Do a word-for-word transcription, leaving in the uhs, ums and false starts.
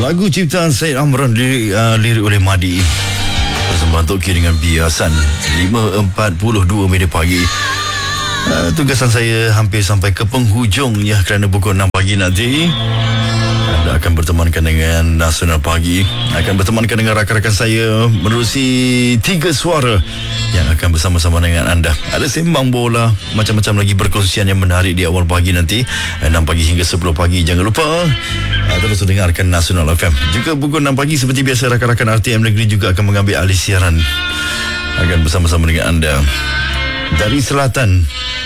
Lagu ciptaan Syed Amran lirik, uh, lirik oleh Madi. Persembahan Toki dengan biasan lima empat puluh dua minit pagi. uh, Tugasan saya hampir sampai ke penghujung ya, kerana pukul enam pagi nanti anda akan bertemankan dengan Nasional Pagi. Akan bertemankan dengan rakan-rakan saya menerusi tiga suara yang akan bersama-sama dengan anda. Ada sembang bola, macam-macam lagi perkongsian yang menarik di awal pagi nanti, enam pagi hingga sepuluh pagi. Jangan lupa uh, terus dengarkan Nasional F M. Juga pukul enam pagi seperti biasa, rakan-rakan R T M Negeri juga akan mengambil alih siaran, akan bersama-sama dengan anda dari selatan